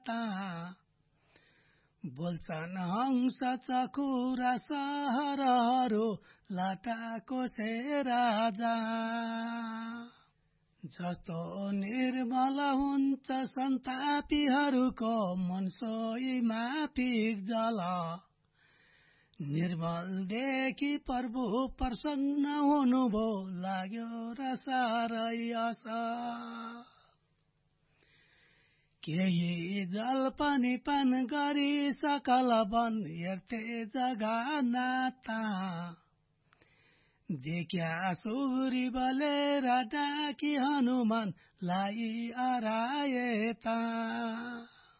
बोल्छन् हंस चकुरा सहरहरू लाटाको से राजा जस्तो निर्मल हुन्छ सन्तापीहरूको मन सोहीमा पिग्जल निर्मलदेखि प्रभु प्रसन्न हुनुभयो लाग्यो र साह्रै असल केही जल पनि पान गरी सकल वन हेर्थे जगा नाता देख्या सुग्री बलेर डाकी हनुमानलाई हराएता